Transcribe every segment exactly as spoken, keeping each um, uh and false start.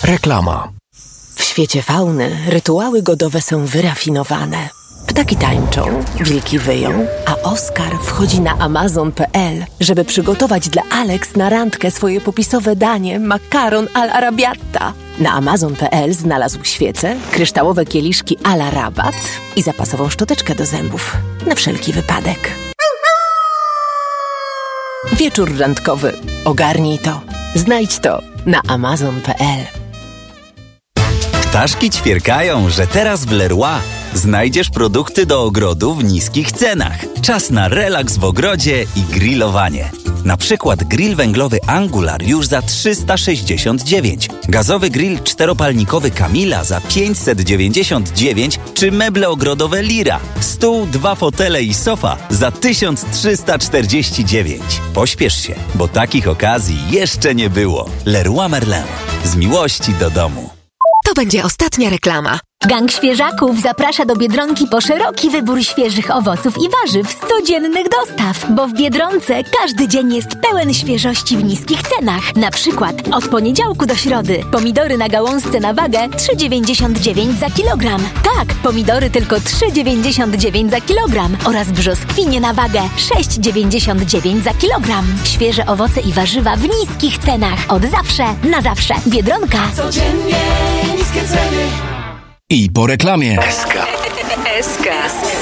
Reklama. W świecie fauny rytuały godowe są wyrafinowane. Ptaki tańczą, wilki wyją, a Oskar wchodzi na amazon kropka pe el, żeby przygotować dla Alex na randkę swoje popisowe danie makaron all'arabiata. Na amazon kropka pe el znalazł świece, kryształowe kieliszki à la rabat i zapasową szczoteczkę do zębów. Na wszelki wypadek. Wieczór randkowy. Ogarnij to. Znajdź to na amazon kropka pe el. Ptaszki ćwierkają, że teraz w Leroy znajdziesz produkty do ogrodu w niskich cenach. Czas na relaks w ogrodzie i grillowanie. Na przykład grill węglowy Angular już za trzysta sześćdziesiąt dziewięć, gazowy grill czteropalnikowy Camila za pięćset dziewięćdziesiąt dziewięć czy meble ogrodowe Lira, stół, dwa fotele i sofa za tysiąc trzysta czterdzieści dziewięć. Pośpiesz się, bo takich okazji jeszcze nie było. Leroy Merlin. Z miłości do domu. To będzie ostatnia reklama. Gang Świeżaków zaprasza do Biedronki po szeroki wybór świeżych owoców i warzyw z codziennych dostaw, bo w Biedronce każdy dzień jest pełen świeżości w niskich cenach. Na przykład od poniedziałku do środy pomidory na gałązce na wagę trzy dziewięćdziesiąt dziewięć za kilogram. Tak, pomidory tylko trzy dziewięćdziesiąt dziewięć za kilogram oraz brzoskwinie na wagę sześć dziewięćdziesiąt dziewięć za kilogram. Świeże owoce i warzywa w niskich cenach. Od zawsze, na zawsze. Biedronka. Codziennie niskie ceny. I po reklamie. S K. S K.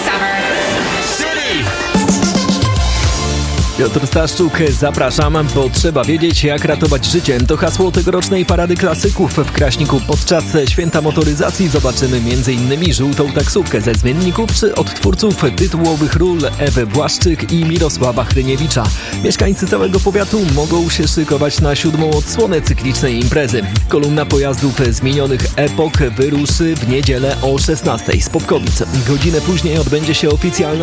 Piotr Staszczuk, zapraszam, bo trzeba wiedzieć, jak ratować życie. To hasło tegorocznej Parady Klasyków w Kraśniku. Podczas Święta Motoryzacji zobaczymy między innymi żółtą taksówkę ze zmienników czy od twórców tytułowych ról Ewy Błaszczyk i Mirosława Hryniewicza. Mieszkańcy całego powiatu mogą się szykować na siódmą odsłonę cyklicznej imprezy. Kolumna pojazdów z minionych epok wyruszy w niedzielę o szesnastej z Popkowic. Godzinę później odbędzie się oficjalna